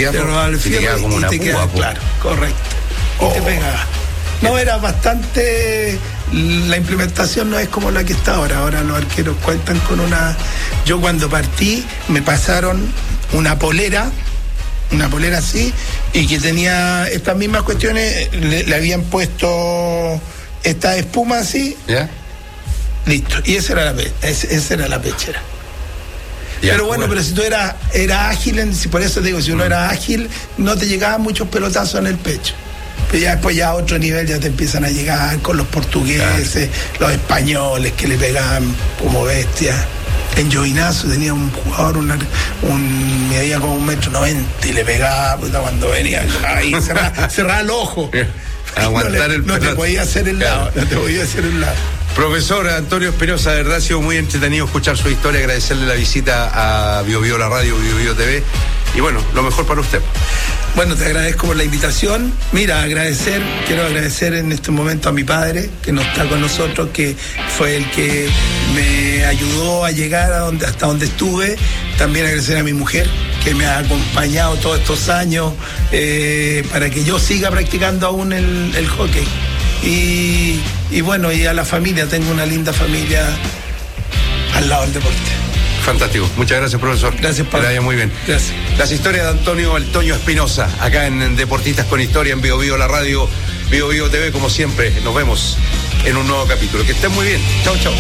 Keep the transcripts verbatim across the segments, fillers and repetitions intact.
fierro, te robaba el y fierro te quedaba como y una te púa, quedaba, po. claro, correcto. Y Oh. te pegaba. No, era bastante... La implementación no es como la que está ahora. Ahora los arqueros cuentan con una... Yo cuando partí me pasaron una polera, una polera así, y que tenía estas mismas cuestiones, le, le habían puesto esta espuma así, ¿Ya? listo. Y esa era la, pe- esa, esa era la pechera. Ya, Pero bueno, pero si tú eras, eras ágil, en- si por eso te digo, si uno era ágil, no te llegaban muchos pelotazos en el pecho. Pero ya después ya a otro nivel ya te empiezan a llegar con los portugueses, los españoles que le pegaban como bestias. En Llobinazo tenía un jugador, un, un medía como un metro noventa y le pegaba, puta, cuando venía ahí, cerraba, cerraba el ojo. Aguantar no le, el No te pelotazo. podía hacer el Claro. lado, no te podía hacer el lado. Profesor Antonio Espinosa, de verdad ha sido muy entretenido escuchar su historia, agradecerle la visita a Bio Bio la radio, Bio Bio T V, y bueno, lo mejor para usted. Bueno, te agradezco por la invitación. Mira, agradecer, quiero agradecer en este momento a mi padre, que no está con nosotros, que fue el que me ayudó a llegar a donde, hasta donde estuve. También agradecer a mi mujer, que me ha acompañado todos estos años eh, para que yo siga practicando aún el, el hockey. Y, y bueno, y a la familia, tengo una linda familia al lado del deporte. Fantástico. Muchas gracias, profesor. Gracias, Que Pablo. le vaya muy bien. Gracias. Las historias de Antonio El Toño Espinosa, acá en, en Deportistas con Historia, en Bio Bio la radio, Bio Bio T V, como siempre. Nos vemos en un nuevo capítulo. Que estén muy bien. Chau, chau.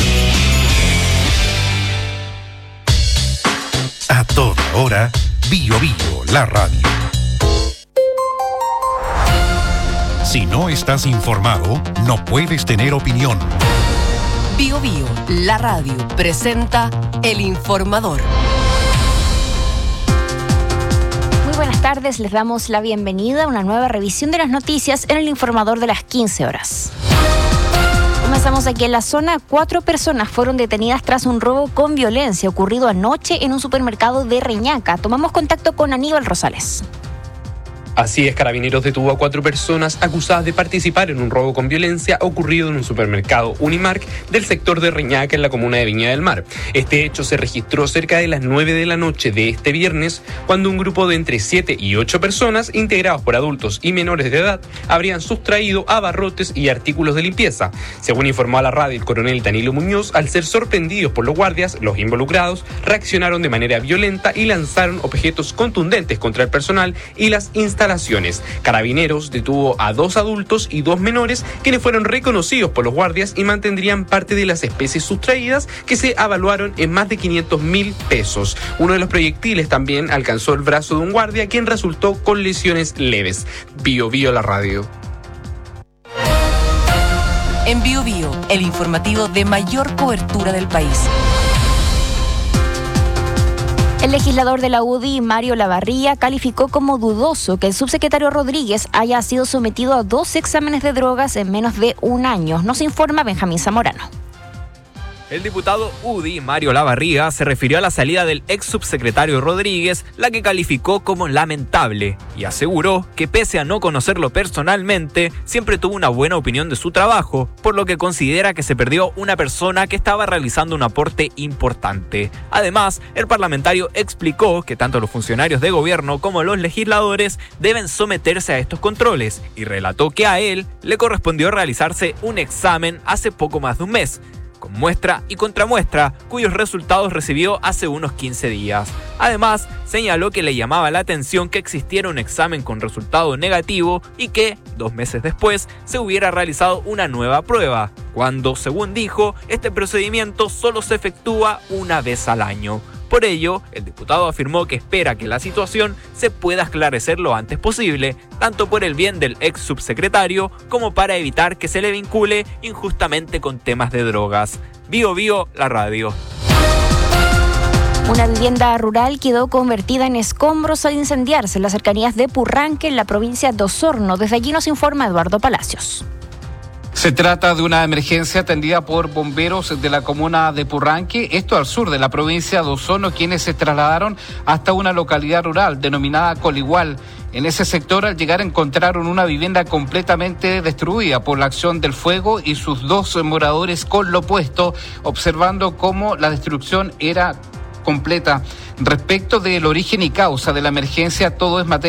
A toda hora, Bio Bio, la radio. Si no estás informado, no puedes tener opinión. Bio Bio, la radio, presenta El Informador. Muy buenas tardes, les damos la bienvenida a una nueva revisión de las noticias en El Informador de las quince horas. Comenzamos aquí en la zona. Cuatro personas fueron detenidas tras un robo con violencia ocurrido anoche en un supermercado de Reñaca. Tomamos contacto con Aníbal Rosales. Así es, Carabineros detuvo a cuatro personas acusadas de participar en un robo con violencia ocurrido en un supermercado Unimark del sector de Reñaca en la comuna de Viña del Mar. Este hecho se registró cerca de las nueve de la noche de este viernes, cuando un grupo de entre siete y ocho personas, integrados por adultos y menores de edad, habrían sustraído abarrotes y artículos de limpieza. Según informó a la radio el coronel Danilo Muñoz, al ser sorprendidos por los guardias, los involucrados reaccionaron de manera violenta y lanzaron objetos contundentes contra el personal y las instalaciones. Carabineros detuvo a dos adultos y dos menores, quienes fueron reconocidos por los guardias y mantendrían parte de las especies sustraídas, que se evaluaron en más de quinientos mil pesos. Uno de los proyectiles también alcanzó el brazo de un guardia, quien resultó con lesiones leves. Bio Bio la radio. En Bio Bio, el informativo de mayor cobertura del país. El legislador de la U D I, Mario Lavarría, calificó como dudoso que el subsecretario Rodríguez haya sido sometido a dos exámenes de drogas en menos de un año. Nos informa Benjamín Zamorano. El diputado U D I, Mario Lavarría, se refirió a la salida del ex subsecretario Rodríguez, la que calificó como lamentable, y aseguró que pese a no conocerlo personalmente, siempre tuvo una buena opinión de su trabajo, por lo que considera que se perdió una persona que estaba realizando un aporte importante. Además, el parlamentario explicó que tanto los funcionarios de gobierno como los legisladores deben someterse a estos controles, y relató que a él le correspondió realizarse un examen hace poco más de un mes, con muestra y contramuestra, cuyos resultados recibió hace unos quince días. Además, señaló que le llamaba la atención que existiera un examen con resultado negativo y que, dos meses después, se hubiera realizado una nueva prueba, cuando, según dijo, este procedimiento solo se efectúa una vez al año. Por ello, el diputado afirmó que espera que la situación se pueda esclarecer lo antes posible, tanto por el bien del ex subsecretario como para evitar que se le vincule injustamente con temas de drogas. Bio Bio, la radio. Una vivienda rural quedó convertida en escombros al incendiarse en las cercanías de Purranque, en la provincia de Osorno. Desde allí nos informa Eduardo Palacios. Se trata de una emergencia atendida por bomberos de la comuna de Purranque, esto al sur de la provincia de Osorno, quienes se trasladaron hasta una localidad rural denominada Coligual. En ese sector, al llegar, encontraron una vivienda completamente destruida por la acción del fuego y sus dos moradores con lo puesto, observando cómo la destrucción era completa. Respecto del origen y causa de la emergencia, todo es materia